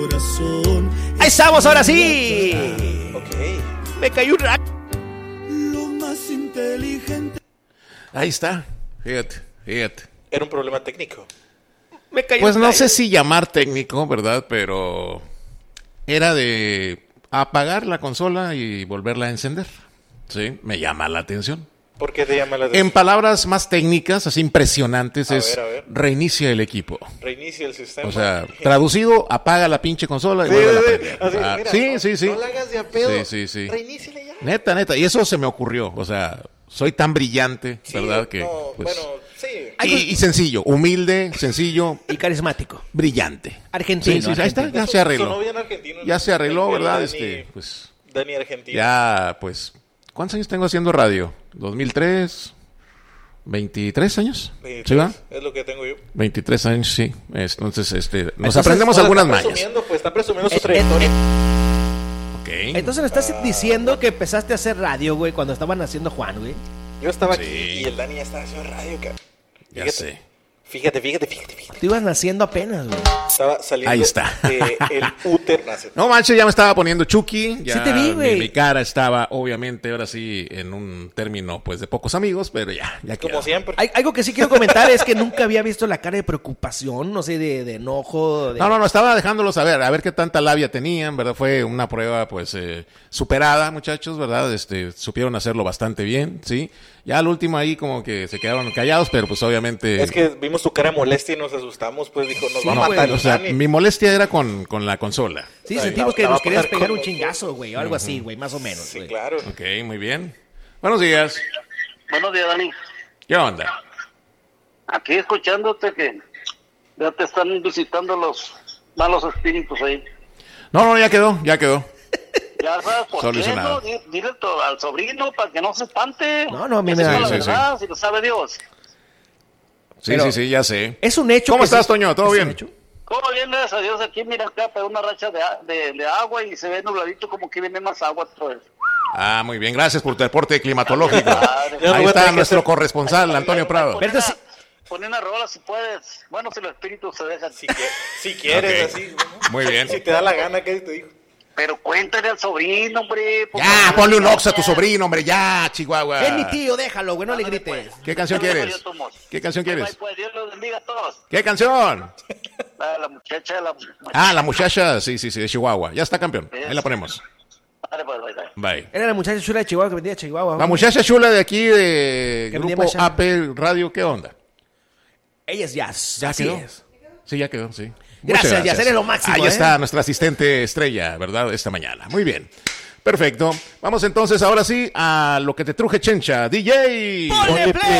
Ahí estamos, ahora sí. Ok. Me cayó un rack. Lo más inteligente. Ahí está. Fíjate. Era un problema técnico. Me cayó Pues un no rayo. sé si llamar técnico, ¿verdad? Pero era de apagar la consola y volverla a encender. Sí, me llama la atención. ¿Por qué te llama la atención? En palabras más técnicas, así impresionantes, A es ver. reinicia el equipo. Reinicia el sistema. O sea, traducido, apaga la pinche consola y Sí, vuelve a sí, prender. así, Ah, mira, sí. No la hagas de a pedo. Sí. Reiníciale ya. Neta. Y eso se me ocurrió. O sea, soy tan brillante, Sí, ¿verdad? Que, no, pues, bueno, sí. y sencillo, humilde, sencillo, Y carismático. brillante. Argentino. Sí, ahí está, ya se Sonó arregló. bien argentino. Ya se arregló, El ¿verdad? Dani, Pues Dani argentino. ya, pues, ¿cuántos años tengo haciendo radio? 2003, 23 años. ¿Sí va? Es lo que tengo yo. 23 años, sí. Entonces, nos Entonces, aprendemos Ahora algunas está mañas. presumiendo, pues, está presumiendo su trayectoria. Ok. Entonces me estás diciendo que empezaste a hacer radio, güey, cuando estaban haciendo Juan, güey. Yo estaba Sí. aquí y el Dani ya estaba haciendo radio, cabrón. Ya sé. Fíjate. Tú ibas naciendo apenas, güey. Estaba saliendo Ahí está. el útero. No manches, ya me estaba poniendo Chucky. Ya Sí te vi, güey. mi cara estaba, obviamente, ahora sí, en un término, pues, de pocos amigos, pero ya Como quedó. siempre. Algo que sí quiero comentar es que nunca había visto la cara de preocupación, no sé, de enojo. No, estaba dejándolos a ver qué tanta labia tenían, ¿verdad? Fue una prueba, pues, superada, muchachos, ¿verdad? Supieron hacerlo bastante bien, ¿sí? Ya al último ahí como que se quedaron callados, pero pues obviamente... Es que vimos tu cara molesta y nos asustamos, pues dijo, nos va a No, matar el o sea, Dani. mi molestia era con la consola. Sí, Ahí sentimos que estaba nos querías pasar pegar con un nosotros. chingazo, güey, o algo así, güey, más o menos. Sí, güey. claro. Ok, muy bien. Buenos días. Buenos días, Dani. ¿Qué onda? Aquí escuchándote que ya te están visitando los malos espíritus ahí. No, ya quedó. Ya sabes por qué, Solucionado. ¿no? Dile al sobrino para que no se espante. No, a mí me Que da... diga la Sí, verdad, si lo sabe Dios. Sí, Pero- sí, ya sé. Es un hecho. ¿Cómo que estás, sí- Toño? ¿Todo es un bien? hecho. ¿Cómo bien, gracias a Dios? Aquí, mira, acá, pero una racha de agua y se ve nubladito como que viene más agua otra vez. Ah, muy bien. Gracias por tu reporte climatológico. Ya no Ahí voy a está tener que nuestro hacer- corresponsal, Antonio Prado. Pero entonces- Pon una rola si puedes. Bueno, si los espíritus se dejan. Si quieres, Ok. así. ¿no? Muy bien. Si te da la gana, ¿qué te dijo? Pero cuéntale al sobrino, hombre. por Ya, favor. ponle un ox a tu sobrino, hombre. Ya, Chihuahua. Es mi tío, déjalo, güey, no le Ándale, grites. pues. ¿Qué canción Ándale, quieres? pues, yo tomo. ¿Qué canción Bye, quieres? pues, Dios los bendiga a todos. ¿Qué canción? La muchacha, La muchacha, sí, de Chihuahua. Ya está, campeón. Ahí la ponemos. Dale, pues, bye, bye. Bye. Era la muchacha chula de Chihuahua que vendía Chihuahua. La muchacha chula de aquí, de Que vendía Grupo Machado. AP Radio, ¿qué onda? Ella es jazz. ¿Ya así quedó? es. Sí, ya quedó, sí. Gracias, Muchas Yas, eres lo máximo, Ahí ¿eh? está nuestra asistente estrella, ¿verdad? Esta mañana. Muy bien. Perfecto. Vamos entonces ahora sí a lo que te truje, Chencha. DJ. ¡Ponle play!